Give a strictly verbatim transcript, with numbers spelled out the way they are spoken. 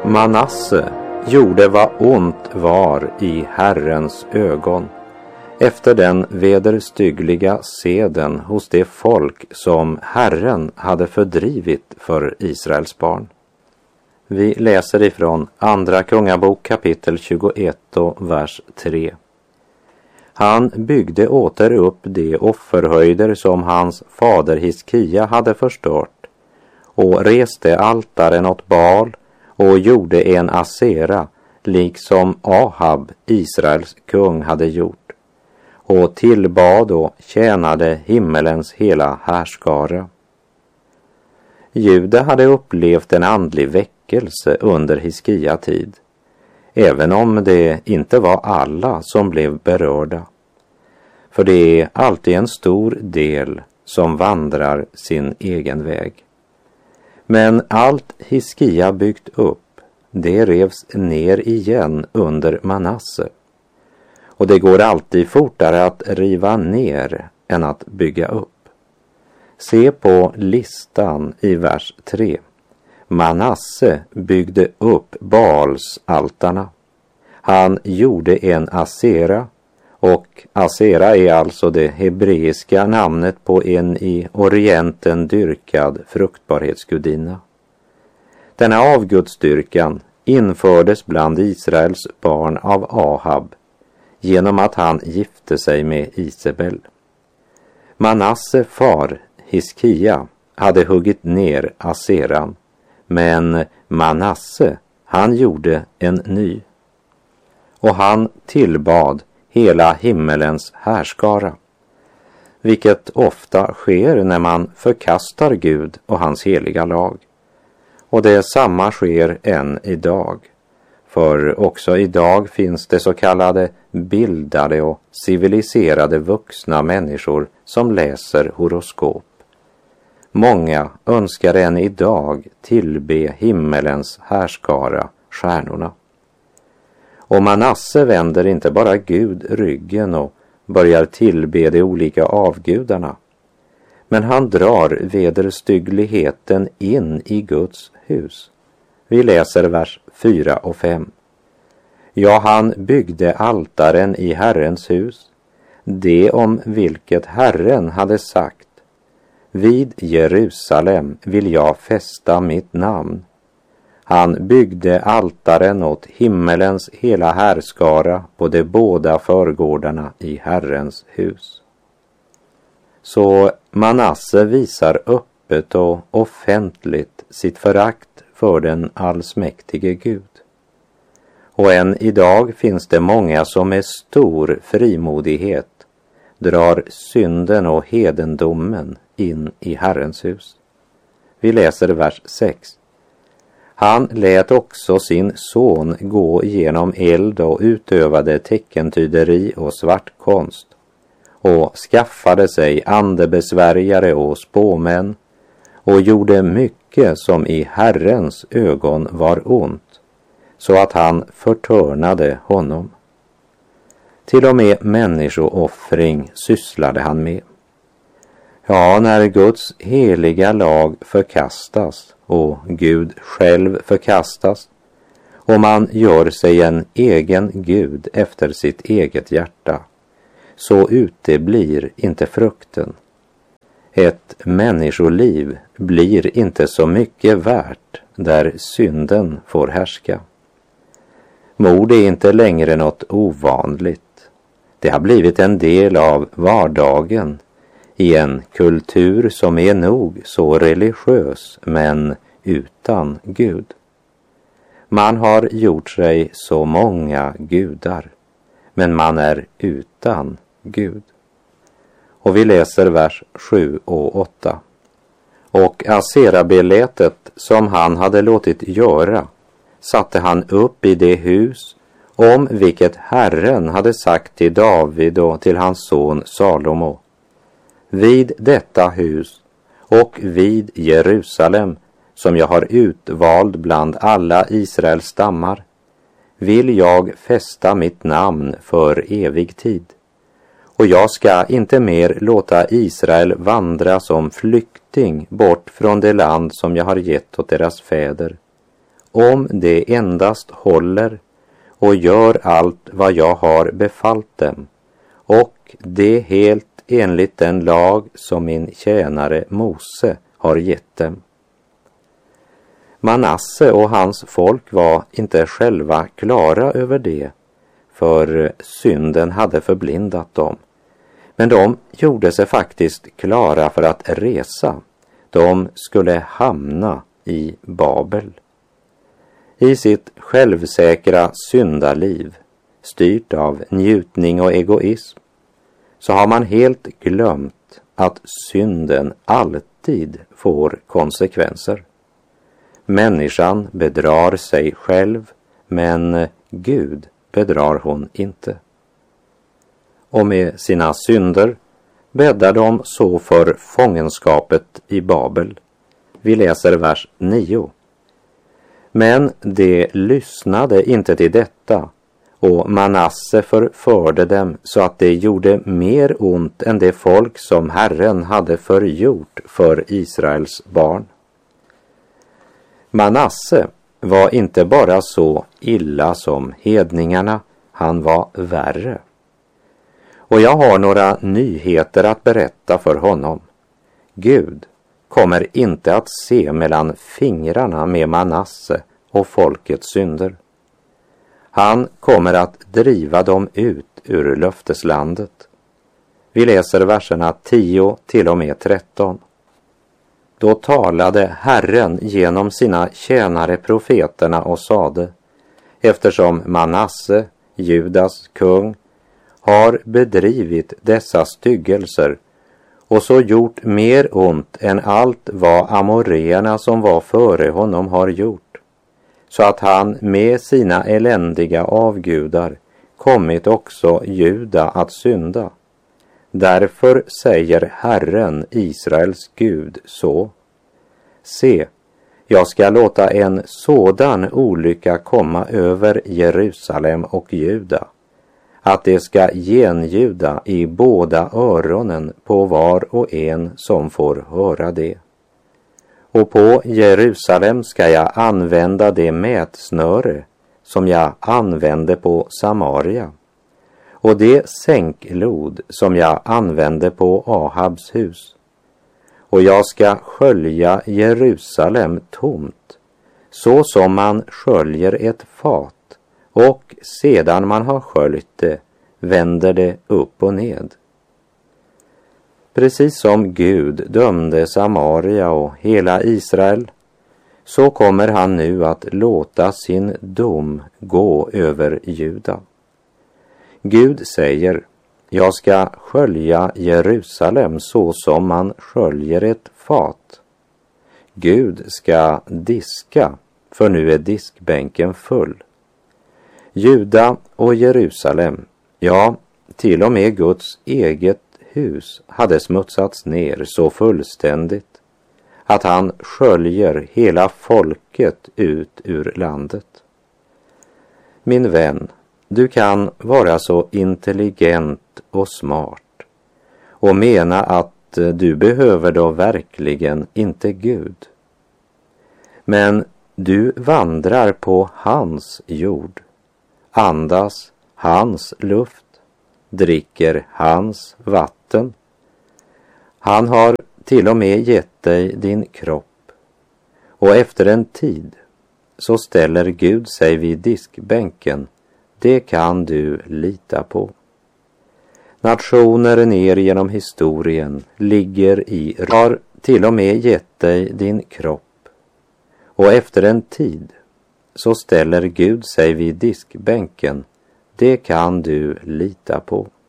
Manasse gjorde vad ont var i Herrens ögon, efter den vederstyggliga seden hos det folk som Herren hade fördrivit för Israels barn. Vi läser ifrån Andra Kungabok kapitel tjugoett och vers tre. Han byggde åter upp de offerhöjder som hans fader Hiskia hade förstört och reste altaren åt Baal och gjorde en asera liksom Ahab, Israels kung, hade gjort, och tillbad och tjänade himmelens hela härskara. Juda hade upplevt en andlig väckelse under Hiskia tid, även om det inte var alla som blev berörda. För det är alltid en stor del som vandrar sin egen väg. Men allt Hiskia byggt upp, det revs ner igen under Manasse. Och det går alltid fortare att riva ner än att bygga upp. Se på listan i vers tre. Manasse byggde upp Baals altarna. Han gjorde en asera, och asera är alltså det hebreiska namnet på en i Orienten dyrkad fruktbarhetsgudinna. Denna avgudsdyrkan infördes bland Israels barn av Ahab genom att han gifte sig med Isabel. Manasse far Hiskia hade huggit ner aseran, men Manasse, han gjorde en ny. Och han tillbad hela himmelens härskara, vilket ofta sker när man förkastar Gud och hans heliga lag. Och det samma sker än idag, för också idag finns det så kallade bildade och civiliserade vuxna människor som läser horoskop. Många önskar än idag tillbe himmelens härskara, stjärnorna. Och Manasse vänder inte bara Gud ryggen och börjar tillbe de olika avgudarna, men han drar vederstyggligheten in i Guds hus. Vi läser vers fyra och fem. Ja, han byggde altaren i Herrens hus, det om vilket Herren hade sagt: vid Jerusalem vill jag fästa mitt namn. Han byggde altaren åt himmelens hela härskara på de båda förgårdarna i Herrens hus. Så Manasse visar öppet och offentligt sitt förakt för den allsmäktige Gud. Och än idag finns det många som med stor frimodighet drar synden och hedendomen in i Herrens hus. Vi läser vers sex. Han lät också sin son gå genom eld och utövade teckentyderi och svartkonst och skaffade sig andebesvärjare och spåmän och gjorde mycket som i Herrens ögon var ont, så att han förtörnade honom. Till och med människooffring sysslade han med. Ja, när Guds heliga lag förkastas och Gud själv förkastas och man gör sig en egen Gud efter sitt eget hjärta, så uteblir inte frukten. Ett människoliv blir inte så mycket värt där synden får härska. Mord är inte längre något ovanligt. Det har blivit en del av vardagen i en kultur som är nog så religiös men utan Gud. Man har gjort sig så många gudar, men man är utan Gud. Och vi läser vers sju och åtta. Och aserabelätet som han hade låtit göra satte han upp i det hus om vilket Herren hade sagt till David och till hans son Salomo: vid detta hus och vid Jerusalem, som jag har utvald bland alla Israels stammar, vill jag fästa mitt namn för evig tid. Och jag ska inte mer låta Israel vandra som flykting bort från det land som jag har gett åt deras fäder, om det endast håller och gör allt vad jag har befallt dem, och det helt enligt den lag som min tjänare Mose har gett dem. Manasse och hans folk var inte själva klara över det, för synden hade förblindat dem. Men de gjorde sig faktiskt klara för att resa. De skulle hamna i Babel. I sitt självsäkra syndaliv, styrt av njutning och egoism, så har man helt glömt att synden alltid får konsekvenser. Människan bedrar sig själv, men Gud bedrar hon inte. Och med sina synder bäddar de så för fångenskapet i Babel. Vi läser vers nio. Men de lyssnade inte till detta, och Manasse förförde dem så att det gjorde mer ont än det folk som Herren hade förgjort för Israels barn. Manasse var inte bara så illa som hedningarna, han var värre. Och jag har några nyheter att berätta för honom. Gud kommer inte att se mellan fingrarna med Manasse och folkets synder. Han kommer att driva dem ut ur löfteslandet. Vi läser verserna tio till och med tretton. Då talade Herren genom sina tjänare profeterna och sade: eftersom Manasse, Judas kung, har bedrivit dessa styggelser och så gjort mer ont än allt vad amoreerna som var före honom har gjort, så att han med sina eländiga avgudar kommit också Juda att synda. Därför säger Herren, Israels Gud, så: se, jag ska låta en sådan olycka komma över Jerusalem och Juda, att det ska genljuda i båda öronen på var och en som får höra det. Och på Jerusalem ska jag använda det mätsnöre som jag använde på Samaria, och det sänklod som jag använde på Ahabs hus. Och jag ska skölja Jerusalem tomt, så som man sköljer ett fat, och sedan man har sköljt det vänder det upp och ned. Precis som Gud dömde Samaria och hela Israel, så kommer han nu att låta sin dom gå över Juda. Gud säger: jag ska skölja Jerusalem så som man sköljer ett fat. Gud ska diska, för nu är diskbänken full. Juda och Jerusalem, ja, till och med Guds eget hus hade smutsats ner så fullständigt att han sköljer hela folket ut ur landet. Min vän, du kan vara så intelligent och smart och mena att du behöver då verkligen inte Gud. Men du vandrar på hans jord, andas hans luft, dricker hans vatten. Han har till och med gett dig din kropp, och efter en tid så ställer Gud sig vid diskbänken. Det kan du lita på. Nationer ner genom historien ligger i har till och med gett dig din kropp, och efter en tid så ställer Gud sig vid diskbänken. Det kan du lita på.